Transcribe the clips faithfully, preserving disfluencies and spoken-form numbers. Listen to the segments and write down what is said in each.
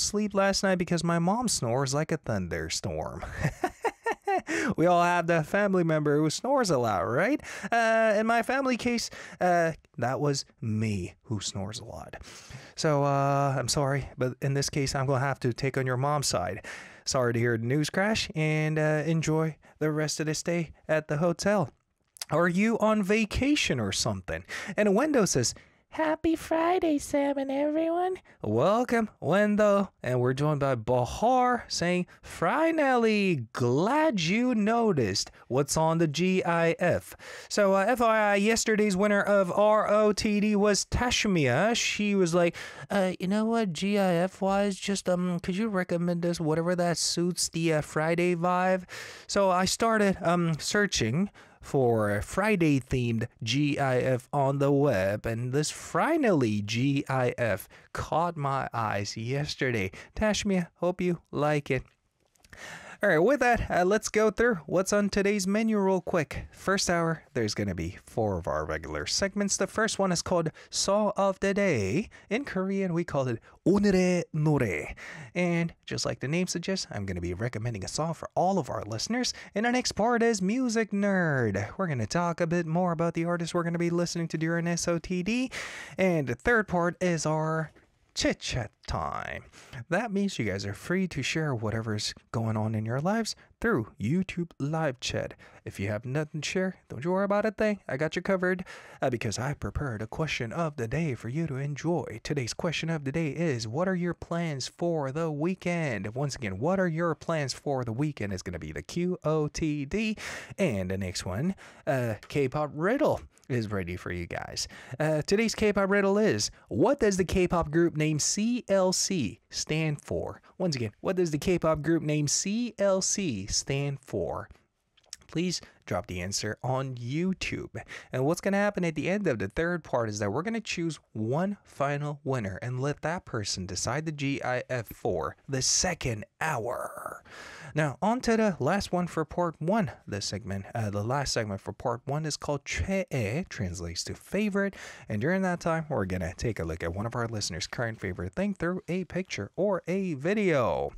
sleep last night because my mom snores like a thunderstorm. We all have the family member who snores a lot, right? Uh, in my family case, uh, that was me who snores a lot. So uh, I'm sorry, but in this case, I'm going to have to take on your mom's side. Sorry to hear the news crash, and uh, enjoy the rest of this day at the hotel. Are you on vacation or something? And Wendo says, Happy Friday, Sam and everyone. Welcome, Wendo. And we're joined by Bahar saying, Finally, glad you noticed what's on the G I F. So, uh, F Y I, yesterday's winner of R O T D was Tashmia. She was like, uh, you know what, G I F-wise, just, um, could you recommend us whatever that suits the uh, Friday vibe? So I started um searching for a Friday themed G I F on the web, and this finally G I F caught my eyes yesterday. Tashmia, hope you like it. All right, with that, uh, let's go through what's on today's menu real quick. First hour, there's going to be four of our regular segments. The first one is called Song of the Day. In Korean, we call it 오늘의 노래. And just like the name suggests, I'm going to be recommending a song for all of our listeners. And our next part is Music Nerd. We're going to talk a bit more about the artists we're going to be listening to during S O T D. And the third part is our chit chat time. That means you guys are free to share whatever's going on in your lives through YouTube live chat. If you have nothing to share, don't you worry about a thing. I got you covered uh, because I prepared a question of the day for you to enjoy. Today's question of the day is, what are your plans for the weekend? Once again, what are your plans for the weekend is going to be the Q O T D. And the next one, uh, K-pop riddle is ready for you guys. Uh, today's K-pop riddle is, what does the K-pop group name C L C stand for? Once again, what does the K-pop group name C L C stand for? Please drop the answer on YouTube. And what's going to happen at the end of the third part is that we're going to choose one final winner and let that person decide the G I F for the second hour. Now, on to the last one for part one. The segment, uh, the last segment for part one is called 최애, translates to favorite. And during that time, we're going to take a look at one of our listeners' current favorite thing through a picture or a video.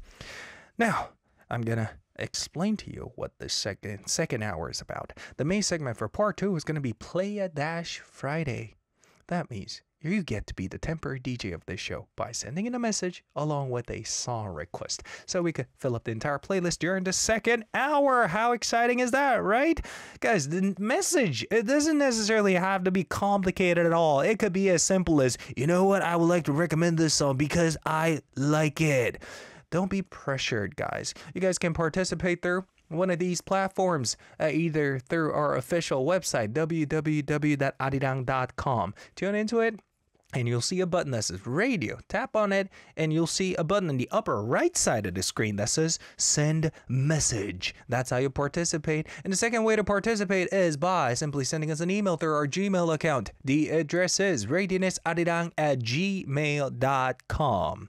Now, I'm going to explain to you what this second second hour is about. The main segment for part two is going to be Playa Dash Friday. That means you get to be the temporary D J of this show by sending in a message along with a song request, so we could fill up the entire playlist during the second hour. How exciting is that, right? Guys, the message, it doesn't necessarily have to be complicated at all. It could be as simple as, you know what, I would like to recommend this song because I like it. Don't be pressured, guys. You guys can participate through one of these platforms, uh, either through our official website, w w w dot arirang dot com. Tune into it, and you'll see a button that says radio. Tap on it, and you'll see a button in the upper right side of the screen that says send message. That's how you participate. And the second way to participate is by simply sending us an email through our Gmail account. The address is readinessarirang at gmail dot com.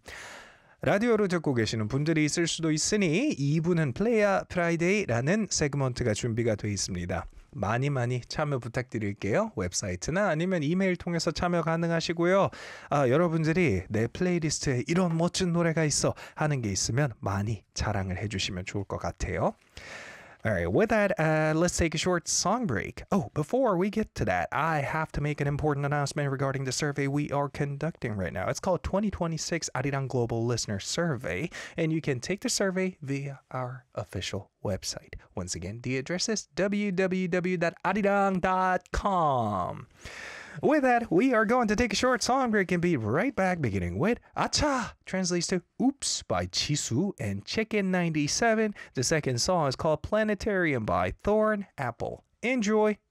라디오로 듣고 계시는 분들이 있을 수도 있으니 이 부는 플레이어 프라이데이라는 세그먼트가 준비가 되어 있습니다. 많이 많이 참여 부탁드릴게요. 웹사이트나 아니면 이메일 통해서 참여 가능하시고요. 아, 여러분들이 내 플레이리스트에 이런 멋진 노래가 있어 하는 게 있으면 많이 자랑을 해주시면 좋을 것 같아요. All right, with that, uh, let's take a short song break. Oh, before we get to that, I have to make an important announcement regarding the survey we are conducting right now. It's called twenty twenty-six Arirang Global Listener Survey, and you can take the survey via our official website. Once again, the address is w w w dot arirang dot com. With that, we are going to take a short song break and be right back, beginning with Acha, translates to Oops by Jisoo and Chicken ninety-seven. The second song is called Planetarium by Thorn Apple. Enjoy!